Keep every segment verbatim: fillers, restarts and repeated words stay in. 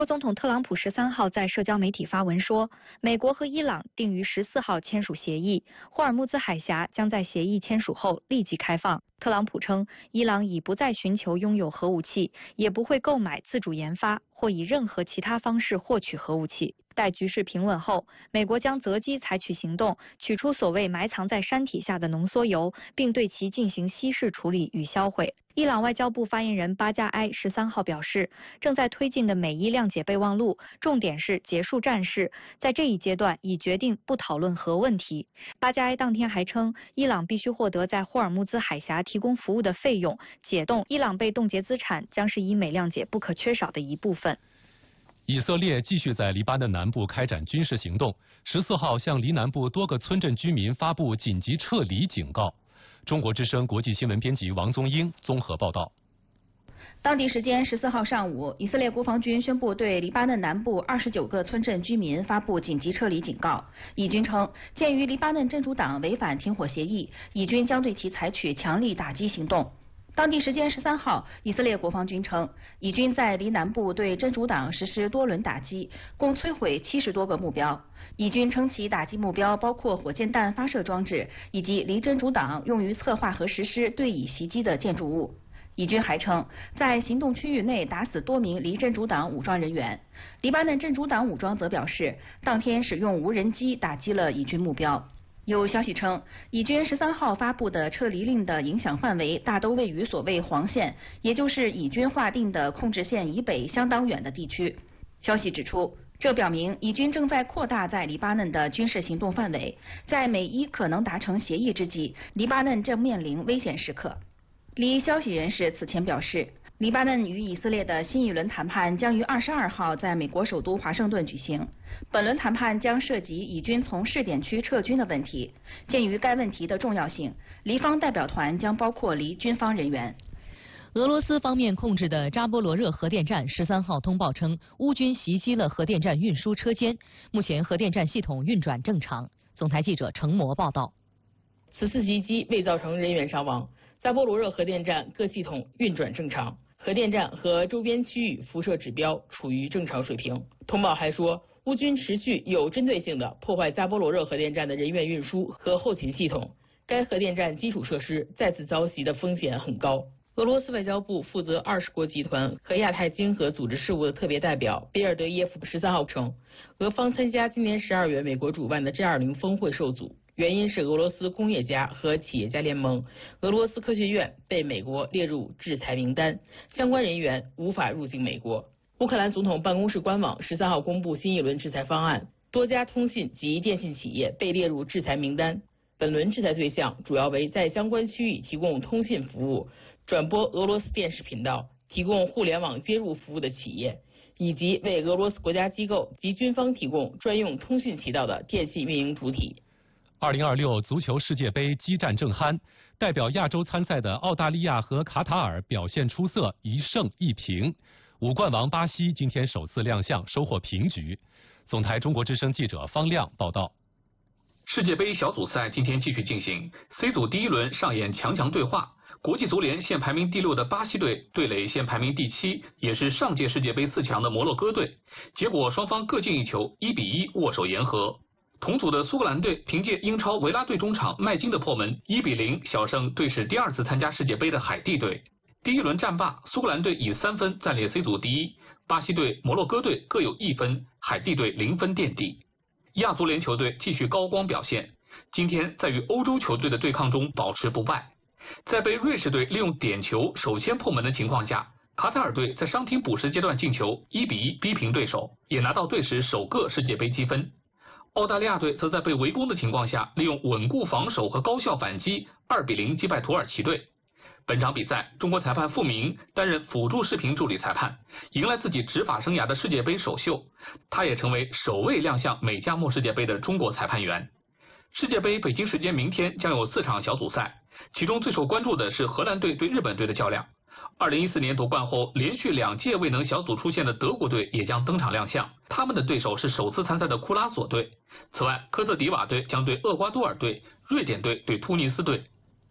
国总统特朗普十三号在社交媒体发文说，美国和伊朗定于十四号签署协议，霍尔木兹海峡将在协议签署后立即开放。特朗普称，伊朗已不再寻求拥有核武器，也不会购买、自主研发或以任何其他方式获取核武器。待局势平稳后，美国将择机采取行动，取出所谓埋藏在山体下的浓缩铀，并对其进行稀释处理与销毁。伊朗外交部发言人巴加埃十三号表示，正在推进的美伊谅解备忘录，重点是结束战事，在这一阶段已决定不讨论核问题。巴加埃当天还称，伊朗必须获得在霍尔木兹海峡提供服务的费用，解冻伊朗被冻结资产将是以美谅解不可缺少的一部分。 以色列继续在黎巴嫩南部开展军事行动，十四号向黎南部多个村镇居民发布紧急撤离警告。中国之声国际新闻编辑王宗英综合报道。 当地时间十四号上午，以色列国防军宣布对黎巴嫩南部二十九个村镇居民发布紧急撤离警告。以军称，鉴于黎巴嫩真主党违反停火协议，以军将对其采取强力打击行动。当地时间十三号，以色列国防军称，以军在黎南部对真主党实施多轮打击，共摧毁七十多个目标。以军称其打击目标包括火箭弹发射装置以及离真主党用于策划和实施对以袭击的建筑物。以军还称，在行动区域内打死多名离真主党武装人员。黎巴嫩真主党武装则表示，当天使用无人机打击了以军目标。有消息称，以军十三号发布的撤离令的影响范围大都位于所谓黄线，也就是以军划定的控制线以北相当远的地区。消息指出，这表明以军正在扩大在黎巴嫩的军事行动范围，在美伊可能达成协议之际，黎巴嫩正面临危险时刻。黎消息人士此前表示，黎巴嫩与以色列的新一轮谈判将于二十二号在美国首都华盛顿举行。本轮谈判将涉及以军从试点区撤军的问题。鉴于该问题的重要性，黎方代表团将包括黎军方人员。 俄罗斯方面控制的扎波罗热核电站十三号通报称，乌军袭击了核电站运输车间，目前核电站系统运转正常。总台记者程模报道。 此次袭击未造成人员伤亡，扎波罗热核电站各系统运转正常。核电站和周边区域辐射指标处于正常水平。通报还说，乌军持续有针对性地破坏扎波罗热核电站的人员运输和后勤系统，该核电站基础设施再次遭袭的风险很高。俄罗斯外交部负责二十国集团和亚太经合组织事务的特别代表比尔德耶夫十三号称，俄方参加今年十二月美国主办的 G 二十 峰会受阻，原因是俄罗斯工业家和企业家联盟俄罗斯科学院被美国列入制裁名单，相关人员无法入境美国。乌克兰总统办公室官网十三号公布新一轮制裁方案，多家通信及电信企业被列入制裁名单。本轮制裁对象主要为在相关区域提供通信服务、转播俄罗斯电视频道、提供互联网接入服务的企业，以及为俄罗斯国家机构及军方提供专用通讯渠道的电信运营主体。 二零二六足球世界杯激战正酣，代表亚洲参赛的澳大利亚和卡塔尔表现出色，一胜一平。五冠王巴西今天首次亮相，收获平局。总台中国之声记者方亮报道。 世界杯小组赛今天继续进行 ，C 组第一轮上演强强对话。国际足联现排名第六的巴西队对垒现排名第七，也是上届世界杯四强的摩洛哥队。结果双方各进一球，一比一握手言和。同组的苏格兰队凭借英超维拉队中场麦金的破门，一比零小胜队史第二次参加世界杯的海地队。第一轮战罢，苏格兰队以三分暂列 C 组第一，巴西队、摩洛哥队各有一分，海地队零分垫底。亚足联球队继续高光表现，今天在与欧洲球队的对抗中保持不败。在被瑞士队利用点球首先破门的情况下，卡塔尔队在伤停补时阶段进球，一比一逼平对手，也拿到队史首个世界杯积分。澳大利亚队则在被围攻的情况下，利用稳固防守和高效反击，二比零击败土耳其队。本场比赛，中国裁判傅明担任辅助视频助理裁判，迎来自己执法生涯的世界杯首秀。他也成为首位亮相美加墨世界杯的中国裁判员。世界杯北京时间明天将有四场小组赛，其中最受关注的是荷兰队对日本队的较量。二零一四年夺冠后连续两届未能小组出线的德国队也将登场亮相，他们的对手是首次参赛的库拉索队。此外，科特迪瓦队将对厄瓜多尔队，瑞典队对突尼斯队。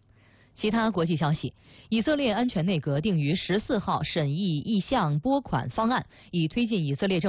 其他国际消息，以色列安全内阁定于十四号审议意向拨款方案，以推进以色列政